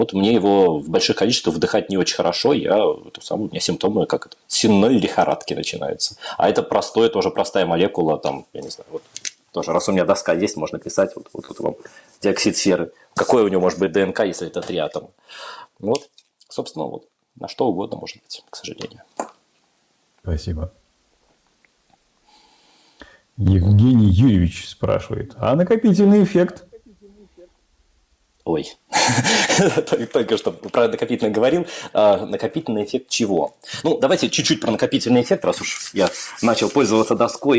Вот мне его в больших количествах вдыхать не очень хорошо, у меня симптомы как это, сенной лихорадки начинаются. А это простое, тоже простая молекула, там, я не знаю, вот тоже, раз у меня доска есть, можно писать, вот тут вам диоксид серы. Какое у него может быть ДНК, если это 3 атома? Вот, собственно, вот, на что угодно может быть, к сожалению. Спасибо. Евгений Юрьевич спрашивает, а накопительный эффект? Ой, только что про накопительный говорил. Накопительный эффект чего? Ну, давайте чуть-чуть про накопительный эффект, раз уж я начал пользоваться доской,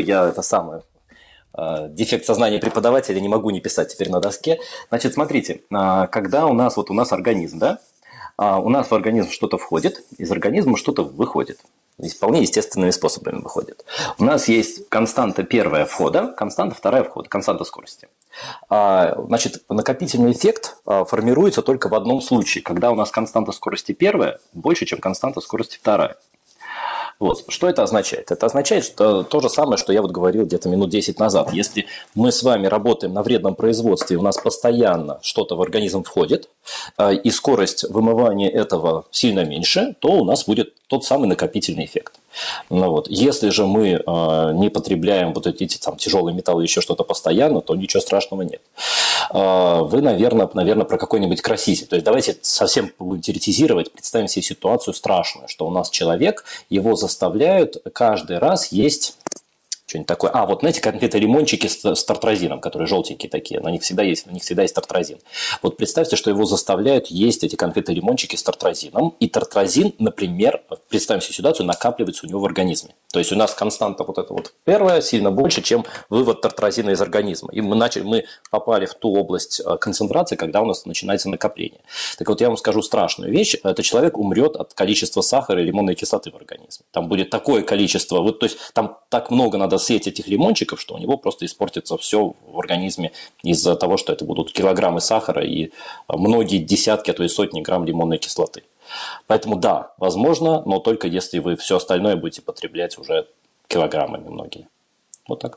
дефект сознания преподавателя, не могу не писать теперь на доске. Значит, смотрите, когда у нас организм, да, у нас в организм что-то входит, из организма что-то выходит. Здесь вполне естественными способами выходит. У нас есть константа первая входа, константа вторая входа, константа скорости. Значит, накопительный эффект формируется только в одном случае, когда у нас константа скорости первая больше, чем константа скорости вторая. Вот. Что это означает? Это означает, что то же самое, что я вот говорил где-то минут 10 назад. Если мы с вами работаем на вредном производстве, у нас постоянно что-то в организм входит, и скорость вымывания этого сильно меньше, то у нас будет тот самый накопительный эффект. Ну, вот. Если же мы не потребляем вот эти там, тяжелые металлы, еще что-то постоянно, то ничего страшного нет. Вы, наверное, про какой-нибудь краситель. То есть давайте совсем будем теоретизировать, представим себе ситуацию страшную, что у нас человек, его заставляют каждый раз есть что-нибудь такое. Вот знаете, конфеты-лимончики с тартразином, которые желтенькие такие, на них всегда есть тартразин. Вот представьте, что его заставляют есть эти конфеты-лимончики с тартразином, и тартразин, например, представим себе ситуацию, накапливается у него в организме. То есть у нас константа вот эта вот первая сильно больше, чем вывод тартразина из организма. И мы попали в ту область концентрации, когда у нас начинается накопление. Так вот, я вам скажу страшную вещь. Это человек умрет от количества сахара и лимонной кислоты в организме. Там будет такое количество, то есть там так много надо съесть этих лимончиков, что у него просто испортится все в организме из-за того, что это будут килограммы сахара и многие десятки, а то и сотни грамм лимонной кислоты. Поэтому да, возможно, но только если вы все остальное будете потреблять уже килограммами многие. Вот так.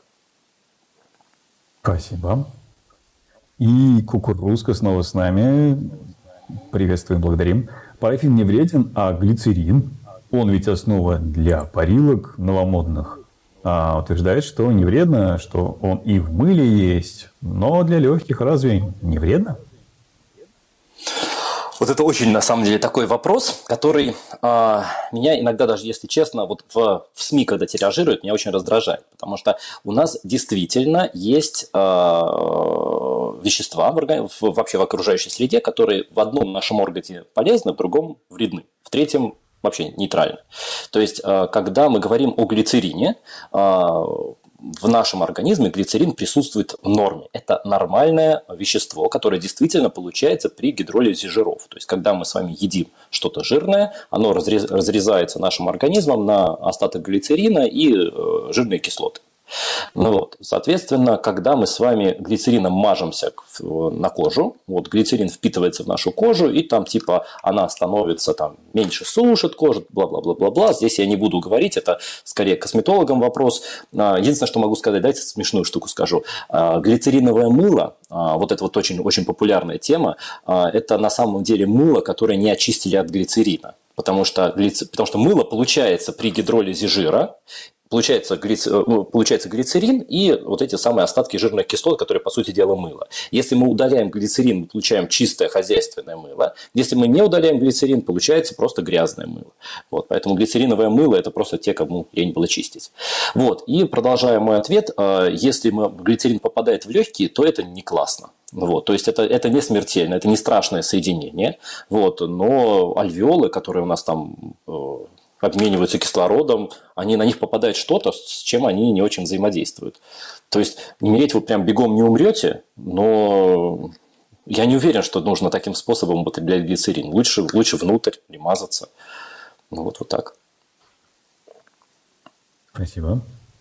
Спасибо. И Кукурузка снова с нами. Приветствуем, благодарим. Парафин не вреден, а глицерин, он ведь основа для парилок новомодных, утверждает, что не вредно, что он и в мыле есть, но для легких разве не вредно? Вот это очень, на самом деле, такой вопрос, который меня иногда, даже если честно, вот в СМИ, когда тиражируют, меня очень раздражает. Потому что у нас действительно есть вещества вообще в окружающей среде, которые в одном нашем органе полезны, в другом вредны, в третьем вообще нейтральны. То есть, когда мы говорим о глицерине, в нашем организме глицерин присутствует в норме. Это нормальное вещество, которое действительно получается при гидролизе жиров. То есть, когда мы с вами едим что-то жирное, оно разрезается нашим организмом на остаток глицерина и жирные кислоты. Соответственно, когда мы с вами глицерином мажемся на кожу, глицерин впитывается в нашу кожу, и там типа она становится меньше сушит кожу, бла-бла-бла-бла-бла. Здесь я не буду говорить, это скорее косметологам вопрос. Единственное, что могу сказать, давайте смешную штуку скажу. Глицериновое мыло, вот это вот очень, очень популярная тема, это на самом деле мыло, которое не очистили от глицерина. Потому что мыло получается при гидролизе жира, получается глицерин и вот эти самые остатки жирных кислот, которые, по сути дела, мыло. Если мы удаляем глицерин, мы получаем чистое хозяйственное мыло. Если мы не удаляем глицерин, получается просто грязное мыло. Поэтому глицериновое мыло – это просто те, кому лень было чистить. И продолжая мой ответ, если глицерин попадает в легкие, то это не классно. То есть это не смертельно, это не страшное соединение. Но альвеолы, которые у нас там обмениваются кислородом, на них попадает что-то, с чем они не очень взаимодействуют. То есть умереть вы прям бегом не умрете, но я не уверен, что нужно таким способом употреблять глицерин. Лучше внутрь не мазаться. Вот так. Спасибо.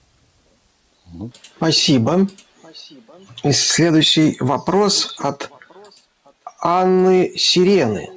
Спасибо. И следующий вопрос от Анны Сирены.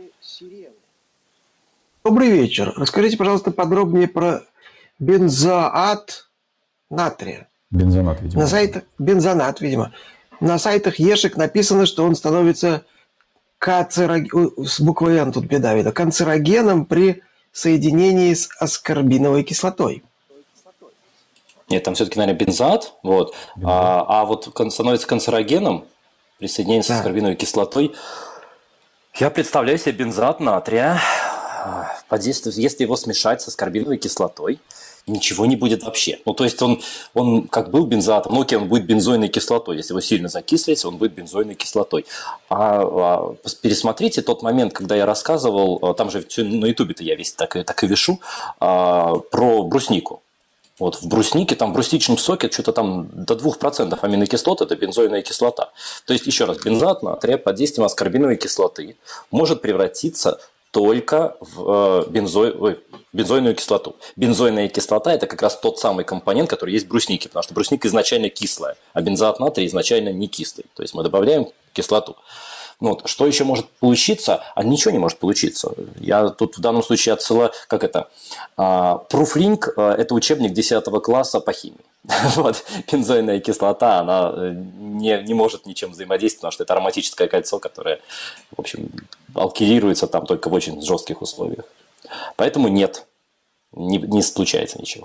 Добрый вечер. Расскажите, пожалуйста, подробнее про бензоат натрия. Бензонат, видимо. Бензонат, видимо. На сайтах Ешек написано, что он становится с буквой Н тут беда, видно, канцерогеном при соединении с аскорбиновой кислотой. Нет, там все-таки, наверное, бензоат. Вот. А вот становится канцерогеном при соединении с аскорбиновой кислотой. Я представляю себе бензоат натрия. Если его смешать с аскорбиновой кислотой, ничего не будет вообще. Ну, то есть он как был бензоатом, ну, окей, он будет бензойной кислотой. Если его сильно закислить, он будет бензойной кислотой. Пересмотрите тот момент, когда я рассказывал, там же на ютубе-то я весь так и вешу, про бруснику. Вот в бруснике, там в брусничном соке что-то там до 2% аминокислот – это бензойная кислота. То есть, еще раз, бензоат натрия под действием аскорбиновой кислоты может превратиться только в бензойную кислоту. Бензойная кислота – это как раз тот самый компонент, который есть в бруснике, потому что брусника изначально кислая, а бензоат натрия изначально не кислый. То есть, мы добавляем кислоту. Вот. Что еще может получиться? А ничего не может получиться. Я тут в данном случае отсылаю, Prooflink – это учебник 10 класса по химии. Вот. Бензойная кислота, она не может ничем взаимодействовать, потому что это ароматическое кольцо, которое, в общем, алкилируется там только в очень жестких условиях. Поэтому нет, не случается ничего.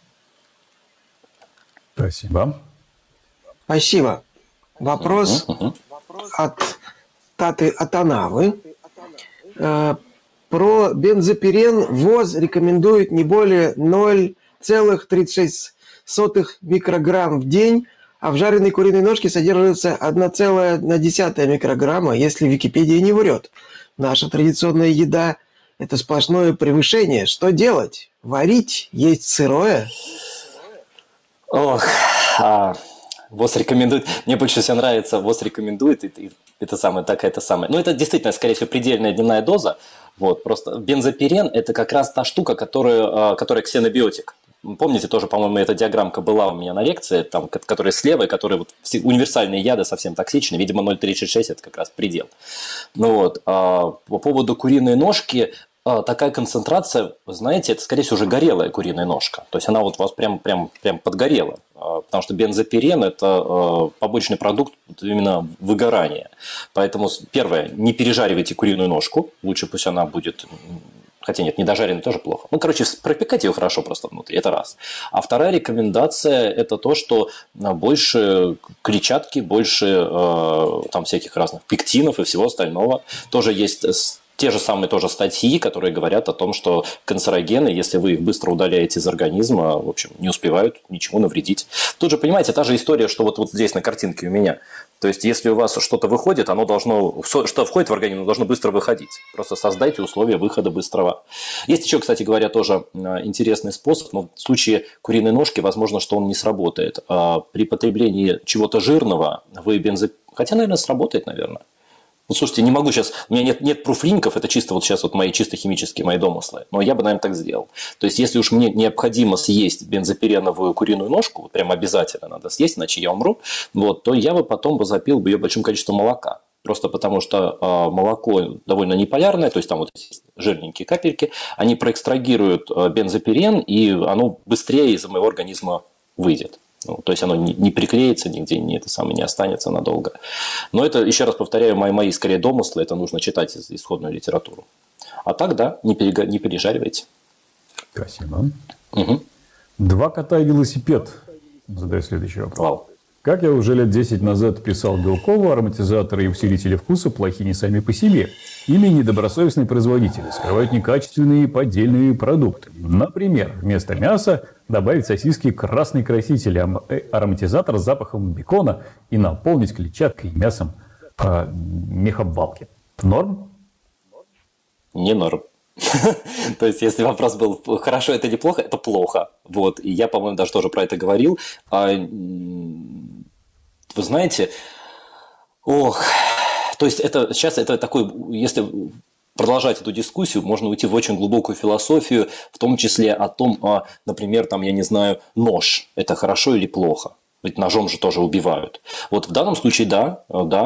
Спасибо. Спасибо. Вопрос от Таты Атанавы. Про бензопирен ВОЗ рекомендует не более 0,36 микрограмм в день, а в жареной куриной ножке содержится 1,1 микрограмма, если Википедия не врет. Наша традиционная еда – это сплошное превышение. Что делать? Варить? Есть сырое? Ох, ВОЗ рекомендует. Мне больше всего нравится, ВОЗ рекомендует, и это самое, такая-то самая. Ну, это действительно, скорее всего, предельная дневная доза. Вот, просто бензопирен – это как раз та штука, которая ксенобиотик. Помните, тоже, по-моему, эта диаграммка была у меня на лекции, там, которая слева, и которые вот, все универсальные яды совсем токсичны. Видимо, 0,36 – это как раз предел. Ну вот, по поводу куриной ножки, такая концентрация, вы знаете, это, скорее всего, уже горелая куриная ножка. То есть она вот у вас прям подгорела. Потому что бензопирен – это побочный продукт именно выгорания. Поэтому, первое, не пережаривайте куриную ножку. Лучше пусть она будет… Хотя нет, недожаренная тоже плохо. Ну, короче, пропекайте ее хорошо просто внутри, это раз. А вторая рекомендация – это то, что больше клетчатки, больше там всяких разных пектинов и всего остального. Тоже есть те же самые тоже статьи, которые говорят о том, что канцерогены, если вы их быстро удаляете из организма, в общем, не успевают ничего навредить. Тут же, понимаете, та же история, что вот здесь на картинке у меня. То есть, если у вас что-то выходит, оно должно, что входит в организм, должно быстро выходить. Просто создайте условия выхода быстрого. Есть еще, кстати говоря, тоже интересный способ, но в случае куриной ножки, возможно, что он не сработает. При потреблении чего-то жирного вы Хотя, наверное, сработает, наверное. Ну, слушайте, не могу сейчас, у меня нет пруфлинков, это чисто вот сейчас вот мои чисто химические мои домыслы, но я бы, наверное, так сделал. То есть, если уж мне необходимо съесть бензопиреновую куриную ножку, вот прям обязательно надо съесть, иначе я умру, вот, то я бы потом запил бы ее большим количеством молока. Просто потому что молоко довольно неполярное, то есть там вот жирненькие капельки, они проэкстрагируют бензопирен, и оно быстрее из моего организма выйдет. Ну, то есть оно не приклеится нигде, не останется надолго. Но это, еще раз повторяю, мои скорее домыслы, это нужно читать исходную литературу. А так, да, не пережаривайте. Спасибо. Угу. Два кота и велосипед. Задаю следующий вопрос. Вау. Как я уже лет 10 назад писал Белкову, ароматизаторы и усилители вкуса плохи не сами по себе. Ими недобросовестные производители скрывают некачественные поддельные продукты. Например, вместо мяса добавить сосиски красный краситель, ароматизатор с запахом бекона и наполнить клетчаткой и мясом мехобвалки. Норм? Не норм. То есть, если вопрос был хорошо это или плохо, это плохо. Вот. И я, по-моему, даже тоже про это говорил. Вы знаете, то есть сейчас это такой, если продолжать эту дискуссию, можно уйти в очень глубокую философию, в том числе о том, например, там, я не знаю, нож – это хорошо или плохо. Ведь ножом же тоже убивают. Вот в данном случае, да,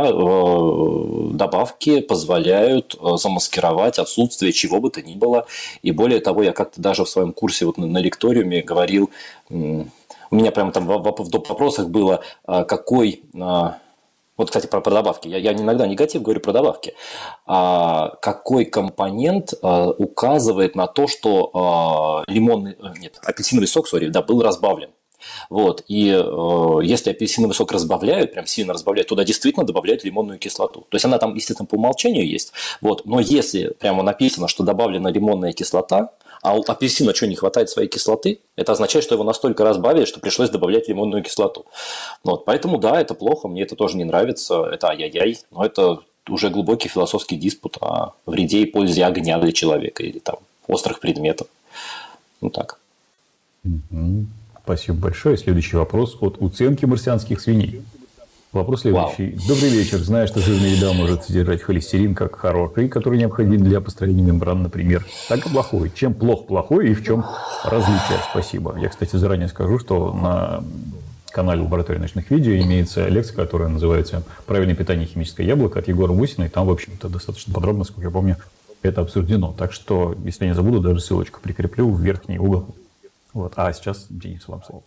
добавки позволяют замаскировать отсутствие чего бы то ни было. И более того, я как-то даже в своем курсе вот на лекториуме говорил, у меня прямо там в вопросах было, какой… Вот, кстати, про добавки. Я иногда негатив говорю про добавки. Какой компонент указывает на то, что апельсиновый сок, да, был разбавлен. Вот. И если апельсиновый сок разбавляют, прям сильно разбавляют, туда действительно добавляют лимонную кислоту. То есть она там, естественно, по умолчанию есть. Вот. Но если прямо написано, что добавлена лимонная кислота, а у апельсина что, не хватает своей кислоты, это означает, что его настолько разбавили, что пришлось добавлять лимонную кислоту. Вот. Поэтому да, это плохо, мне это тоже не нравится, это ай-яй-яй, но это уже глубокий философский диспут о вреде и пользе огня для человека или там острых предметов. Ну так. Спасибо большое. Следующий вопрос от уценки марсианских свиней. Вопрос следующий. Вау. Добрый вечер. Знаю, что жирная еда может содержать холестерин как хороший, который необходим для построения мембран, например, так и плохой. Чем плохой и в чем различие? Спасибо. Я, кстати, заранее скажу, что на канале «Лаборатория ночных видео» имеется лекция, которая называется «Правильное питание и химическое яблоко» от Егора Мусина. И там, в общем-то, достаточно подробно, сколько я помню, это обсуждено. Так что, если я не забуду, даже ссылочку прикреплю в верхний угол. Вот. А сейчас, Денис, вам слово.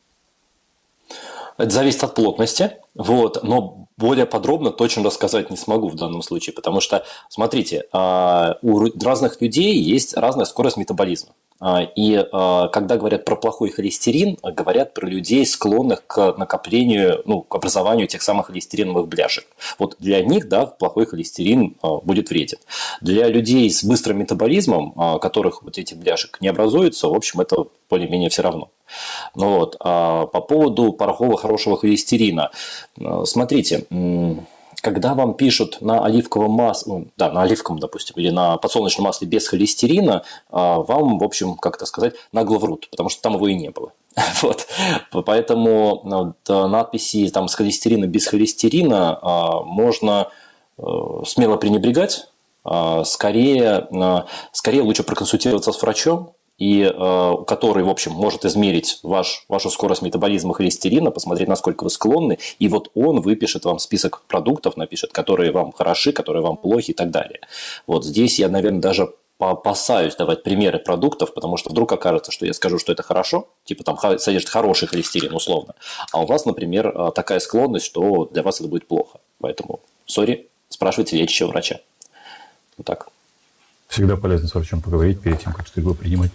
Это зависит от плотности, вот, но более подробно точно рассказать не смогу в данном случае, потому что, смотрите, у разных людей есть разная скорость метаболизма. И когда говорят про плохой холестерин, говорят про людей, склонных к накоплению, к образованию тех самых холестериновых бляшек. Вот для них, да, плохой холестерин будет вреден. Для людей с быстрым метаболизмом, у которых вот эти бляшек не образуются, в общем, это более-менее все равно. Ну вот. По поводу плохого хорошего холестерина. Смотрите, когда вам пишут на оливковом масле, на оливковом, допустим, или на подсолнечном масле без холестерина, вам, в общем, как это сказать, нагло врут, потому что там его и не было. Вот. Поэтому надписи там, с холестерином, без холестерина можно смело пренебрегать. Скорее лучше проконсультироваться с врачом, который, в общем, может измерить вашу скорость метаболизма холестерина, посмотреть, насколько вы склонны, и вот он выпишет вам список продуктов, напишет, которые вам хороши, которые вам плохи и так далее. Вот здесь я, наверное, даже опасаюсь давать примеры продуктов, потому что вдруг окажется, что я скажу, что это хорошо, типа там содержит хороший холестерин условно, а у вас, например, такая склонность, что для вас это будет плохо. Поэтому, спрашивайте лечащего врача. Вот так. Всегда полезно с врачом поговорить перед тем, как что-либо принимать.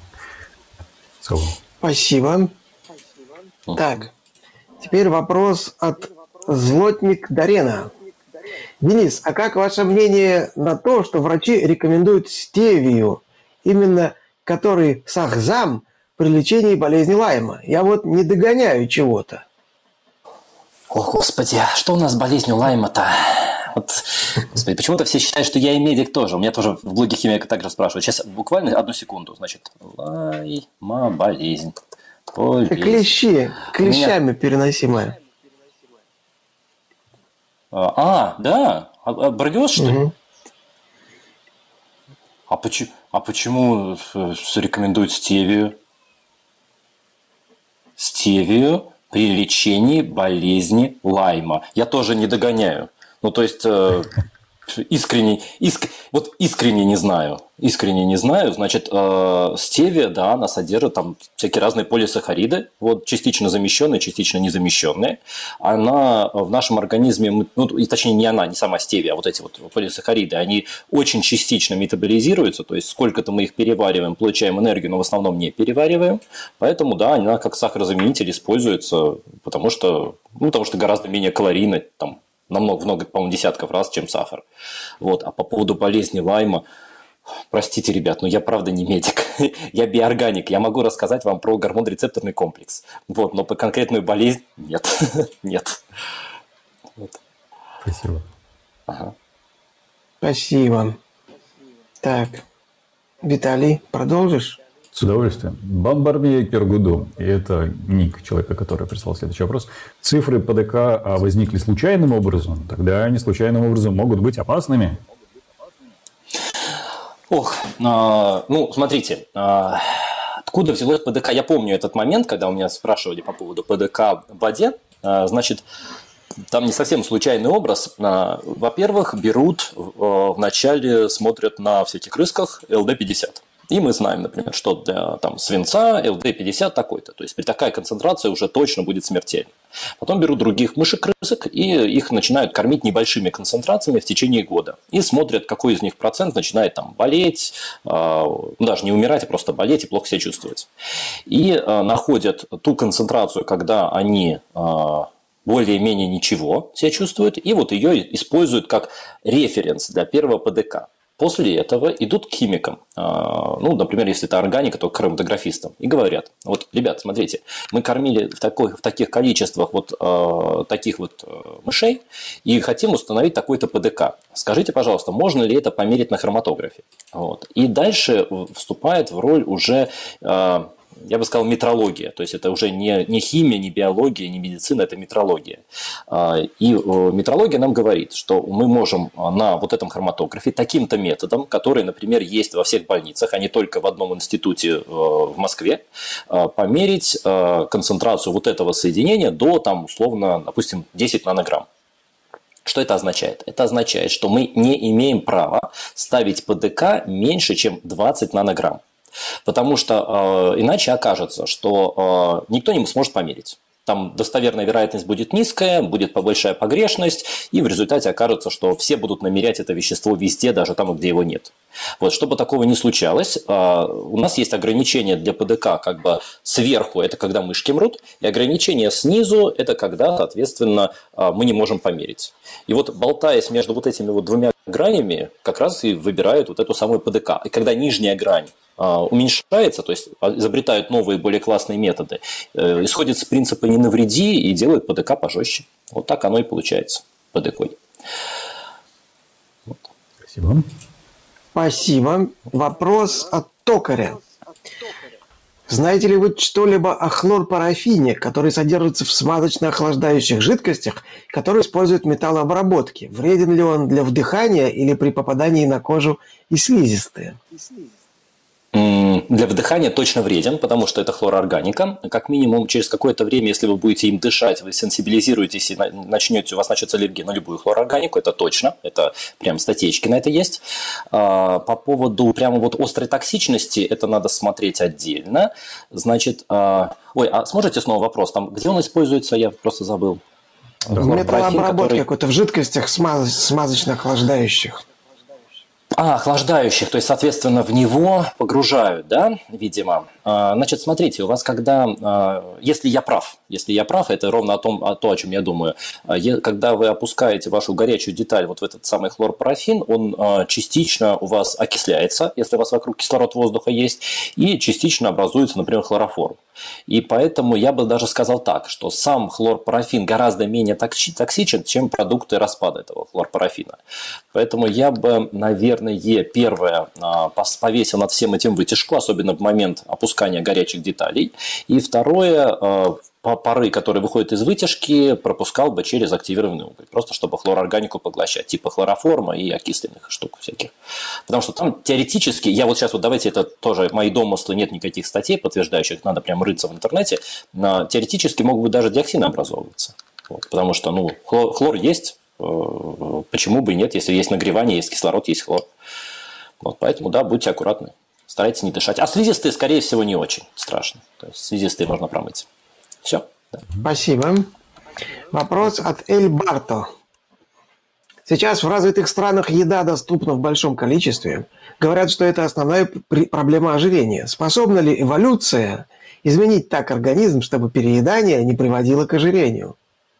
Спасибо. Так, теперь вопрос от Злотник Дарена. Денис, а как ваше мнение на то, что врачи рекомендуют стевию, именно который сахзам при лечении болезни Лайма? Я вот не догоняю чего-то. О, Господи, что у нас с болезнью Лайма-то? Вот, Господи, почему-то все считают, что я и медик тоже. У меня тоже в блоге химика также спрашивают. Сейчас буквально одну секунду. Значит, Лайма, болезнь. Клещами переносимая. Да? Боррелиоз, что ли? Угу. А почему рекомендуют стевию? Стевию при лечении болезни Лайма. Я тоже не догоняю. То есть, искренне не знаю. Искренне не знаю. Значит, стевия, да, она содержит там всякие разные полисахариды, вот, частично замещенные, частично незамещенные. Она в нашем организме, и точнее не она, не сама стевия, а вот эти вот полисахариды, они очень частично метаболизируются, то есть сколько-то мы их перевариваем, получаем энергию, но в основном не перевариваем. Поэтому, да, она как сахарозаменитель используется, потому что гораздо менее калорийна, там, намного, по-моему, десятков раз, чем сахар. Вот. А по поводу болезни Лайма, простите, ребят, но я правда не медик. Я биорганик. Я могу рассказать вам про гормон-рецепторный комплекс. Вот, но по конкретную болезнь нет. Нет. Вот. Спасибо. Ага. Спасибо. Так, Виталий, продолжишь? С удовольствием. Бамбармия Кергуду. И это ник человека, который прислал следующий вопрос. Цифры ПДК возникли случайным образом? Тогда они случайным образом могут быть опасными? Смотрите. Откуда взялось ПДК? Я помню этот момент, когда у меня спрашивали по поводу ПДК в воде. Значит, там не совсем случайный образ. Во-первых, берут вначале, смотрят на всяких рысках ЛД-50. И мы знаем, например, что для там, свинца ЛД-50 такой-то. То есть при такой концентрации уже точно будет смертельно. Потом берут других мышек-крысок и их начинают кормить небольшими концентрациями в течение года. И смотрят, какой из них процент начинает там, болеть, даже не умирать, а просто болеть и плохо себя чувствовать. И находят ту концентрацию, когда они более-менее ничего себя чувствуют, и вот ее используют как референс для первого ПДК. После этого идут к химикам, ну, например, если это органика, то к хроматографистам, и говорят, вот, ребят, смотрите, мы кормили в таких количествах вот таких вот мышей и хотим установить такой-то ПДК. Скажите, пожалуйста, можно ли это померить на хроматографе? Вот. И дальше вступает в роль уже... я бы сказал, метрология. То есть это уже не химия, не биология, не медицина, это метрология. И метрология нам говорит, что мы можем на вот этом хроматографе таким-то методом, который, например, есть во всех больницах, а не только в одном институте в Москве, померить концентрацию вот этого соединения до, там, условно, допустим, 10 нанограмм. Что это означает? Это означает, что мы не имеем права ставить ПДК меньше, чем 20 нанограмм. Потому что иначе окажется, что никто не сможет померить. Там достоверная вероятность будет низкая, будет большая погрешность, и в результате окажется, что все будут намерять это вещество везде, даже там, где его нет. Вот, чтобы такого не случалось, у нас есть ограничения для ПДК как бы сверху, это когда мышки мрут, и ограничения снизу, это когда, соответственно, мы не можем померить. И вот болтаясь между вот этими вот двумя гранями, как раз и выбирают вот эту самую ПДК. И когда нижняя грань уменьшается, то есть изобретают новые, более классные методы, исходит с принципа «не навреди» и делают ПДК пожестче. Вот так оно и получается ПДКой. Спасибо. Спасибо. Вопрос от токаря. Знаете ли вы что-либо о хлорпарафине, который содержится в смазочно-охлаждающих жидкостях, которые используют в металлообработке? Вреден ли он для вдыхания или при попадании на кожу и слизистые? Для вдыхания точно вреден, потому что это хлорорганика. Как минимум, через какое-то время, если вы будете им дышать, вы сенсибилизируетесь и у вас начнется аллергия на любую хлорорганику, это точно, это прям статейки на это есть. По поводу прямо вот острой токсичности, это надо смотреть отдельно. Значит, а сможете снова вопрос? Там, где он используется, я просто забыл. В металлообработке какой-то, в жидкостях смазочно-охлаждающих. Охлаждающих, то есть, соответственно, в него погружают, да, видимо. Значит, смотрите, у вас если я прав, это ровно о чем я думаю. Когда вы опускаете вашу горячую деталь вот в этот самый хлорпарафин, он частично у вас окисляется, если у вас вокруг кислород воздуха есть, и частично образуется, например, хлороформ. И поэтому я бы даже сказал так, что сам хлорпарафин гораздо менее токсичен, чем продукты распада этого хлорпарафина. Поэтому я бы, наверное, первое повесил над всем этим вытяжку, особенно в момент опускания горячих деталей. И второе, пары, которые выходят из вытяжки, пропускал бы через активированный уголь. Просто чтобы хлорорганику поглощать, типа хлороформа и окисленных штук всяких. Потому что там теоретически, давайте это тоже мои домыслы, нет никаких статей подтверждающих, надо прям рыться в интернете, теоретически могут быть даже диоксины образовываться. Вот, потому что хлор есть, почему бы и нет, если есть нагревание, есть кислород, есть хлор. Вот, поэтому, да, будьте аккуратны, старайтесь не дышать. А слизистые, скорее всего, не очень страшно. То есть слизистые можно промыть. Все. Да. Спасибо. Вопрос от Эль Барто. Сейчас в развитых странах еда доступна в большом количестве. Говорят, что это основная проблема ожирения. Способна ли эволюция изменить так организм, чтобы переедание не приводило к ожирению?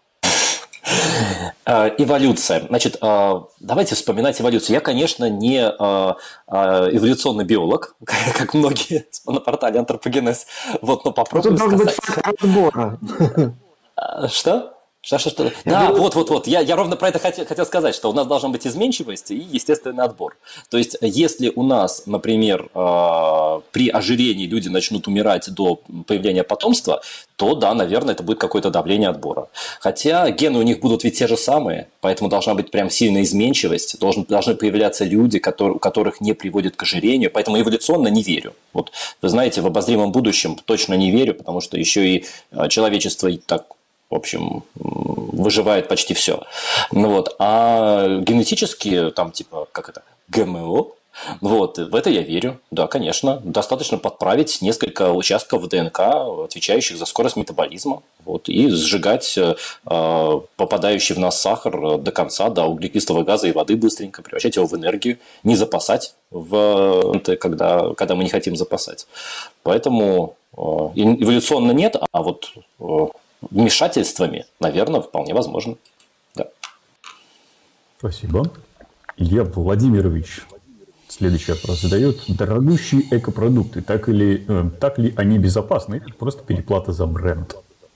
Эволюция. Значит, давайте вспоминать эволюцию. Я, конечно, не эволюционный биолог, как многие на портале Антропогенез. Вот, но попробую тут должен сказать. быть факт отбора. Что? Что? Да, вот. Я ровно про это хотел сказать, что у нас должна быть изменчивость и естественный отбор. То есть, если у нас, например, при ожирении люди начнут умирать до появления потомства, то да, наверное, это будет какое-то давление отбора. Хотя гены у них будут ведь те же самые, поэтому должна быть прям сильная изменчивость, должны появляться люди, у которых не приводит к ожирению, поэтому эволюционно не верю. Вот, вы знаете, в обозримом будущем точно не верю, потому что еще и человечество и так, в общем, выживает почти все. А генетически, там, типа, ГМО, Вот, в это я верю. Да, конечно. Достаточно подправить несколько участков в ДНК, отвечающих за скорость метаболизма, вот, и сжигать попадающий в нас сахар до конца, до углекислого газа и воды быстренько, превращать его в энергию, не запасать, когда мы не хотим запасать. Поэтому эволюционно нет, а вот вмешательствами, наверное, вполне возможно. Да. Спасибо. Илья Владимирович следующий вопрос задает. Дорогущие экопродукты, так ли они безопасны? Просто переплата за бренд.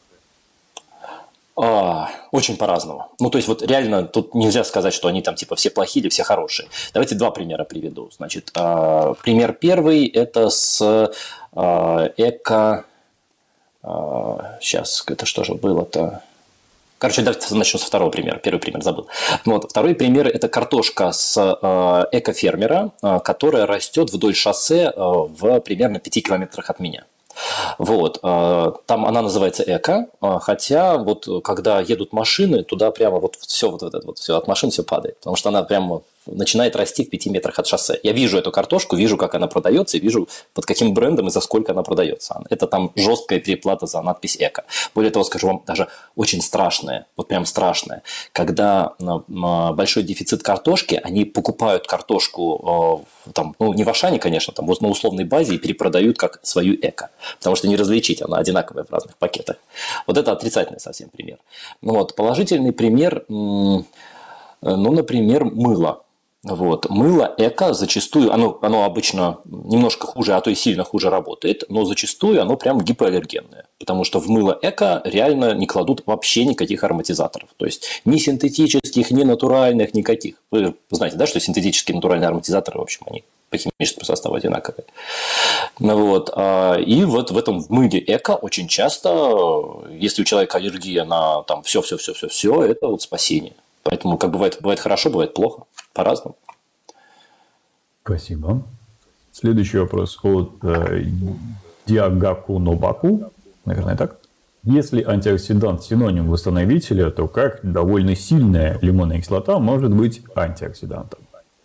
Очень по-разному. Ну, то есть, вот реально тут нельзя сказать, что они там типа все плохие или все хорошие. Давайте два примера приведу. Значит, пример первый – это с эко... Сейчас, это что же было-то? Короче, давайте начну со второго примера. Первый пример забыл. Вот, второй пример – это картошка с экофермера, которая растет вдоль шоссе в примерно 5 километрах от меня. Вот, там она называется эко, хотя вот когда едут машины, туда прямо вот все вот это вот все от машин все падает, потому что она прямо начинает расти в 5 метрах от шоссе. Я вижу эту картошку, вижу, как она продается, и вижу, под каким брендом и за сколько она продается. Это там жесткая переплата за надпись «Эко». Более того, скажу вам, даже очень страшное, вот прям страшное, когда большой дефицит картошки, они покупают картошку, там, ну, не в Ашане, конечно, там, вот на условной базе и перепродают как свою «Эко», потому что не различить, она одинаковая в разных пакетах. Вот это отрицательный совсем пример. Ну, вот, положительный пример, ну, например, мыло. Вот. Мыло эко зачастую, оно обычно немножко хуже, а то и сильно хуже работает, но зачастую оно прям гипоаллергенное. Потому что в мыло эко реально не кладут вообще никаких ароматизаторов. То есть ни синтетических, ни натуральных, никаких. Вы знаете, да, что синтетические и натуральные ароматизаторы, в общем, они по химическому составу одинаковые. Вот. И вот в этом в мыле эко очень часто, если у человека аллергия на там все, это вот спасение. Поэтому как бывает хорошо, бывает плохо. По-разному. Спасибо. Следующий вопрос от Диагаку Нобаку. Наверное, так. Если антиоксидант синоним восстановителя, то как довольно сильная лимонная кислота может быть антиоксидантом?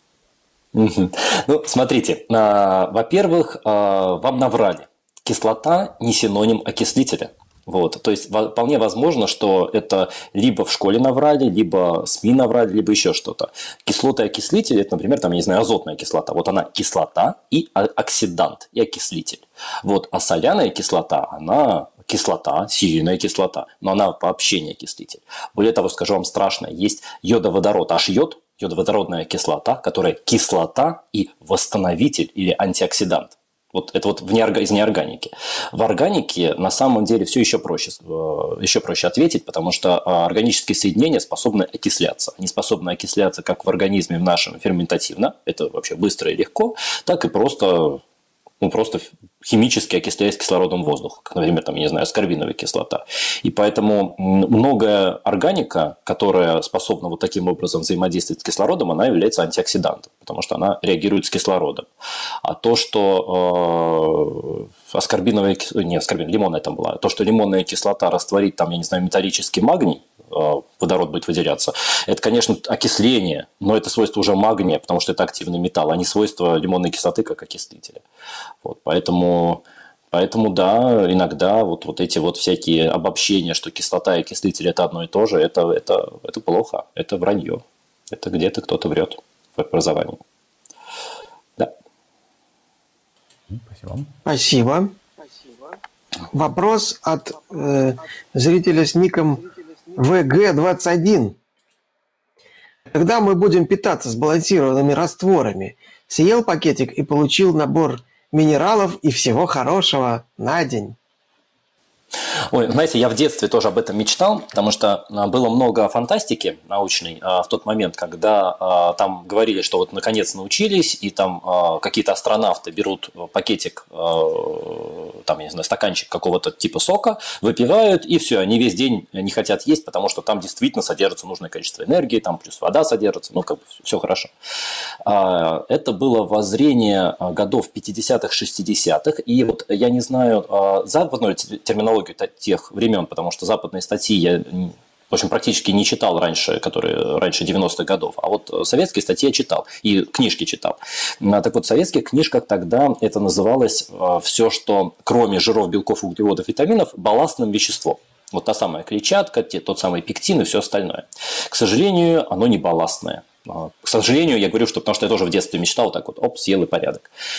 Ну, смотрите. Во-первых, вам наврали. Кислота не синоним окислителя. Вот. То есть, вполне возможно, что это либо в школе наврали, либо СМИ наврали, либо еще что-то. Кислота и окислитель – это, например, там, я не знаю, азотная кислота. Вот она кислота и оксидант, и окислитель. Вот. А соляная кислота, она кислота, сильная кислота, но она вообще не окислитель. Более того, скажу вам страшное, есть йодоводород, H-йод, йодоводородная кислота, которая кислота и восстановитель или антиоксидант. Вот это вот из неорганики. В органике на самом деле все еще проще ответить, потому что органические соединения способны окисляться. Они способны окисляться как в организме в нашем ферментативно, это вообще быстро и легко, так и просто химически окисляясь кислородом воздуха, как, например, там, я не знаю, аскорбиновая кислота. И поэтому многое органика, которая способна вот таким образом взаимодействовать с кислородом, она является антиоксидантом, потому что она реагирует с кислородом. А то, что лимонная там была, то, что лимонная кислота растворит там, я не знаю, металлический магний, водород будет выделяться. Это, конечно, окисление, но это свойство уже магния, потому что это активный металл, а не свойство лимонной кислоты как окислителя. Вот, поэтому да, иногда вот эти вот всякие обобщения, что кислота и окислитель – это одно и то же, это плохо, это вранье. Это где-то кто-то врет в образовании. Да. Спасибо. Вопрос от зрителя с ником ВГ21. Когда мы будем питаться сбалансированными растворами, съел пакетик и получил набор минералов и всего хорошего на день. Ой, знаете, я в детстве тоже об этом мечтал, потому что было много фантастики научной в тот момент, когда там говорили, что вот наконец научились, и там какие-то астронавты берут пакетик, там, я не знаю, стаканчик какого-то типа сока, выпивают, и все, они весь день не хотят есть, потому что там действительно содержится нужное количество энергии, там плюс вода содержится, ну, как бы все хорошо. Это было воззрение годов 50-х, 60-х, и вот я не знаю западную терминологию тех времен, потому что западные статьи я в общем, практически не читал раньше, которые раньше 90-х годов. А вот советские статьи я читал и книжки читал. Так вот, в советских книжках тогда это называлось все, что кроме жиров, белков, углеводов, витаминов, балластным веществом. Вот та самая клетчатка, тот самый пектин и все остальное. К сожалению, оно не балластное. К сожалению, я говорю, что потому что я тоже в детстве мечтал так вот, оп, съел и порядок.